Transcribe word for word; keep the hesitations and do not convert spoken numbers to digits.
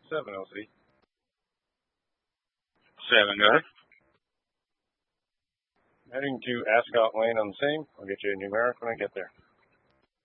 seven, L C. Seven, go ahead. Heading to Ascot Lane on the same. I'll get you a numeric when I get there.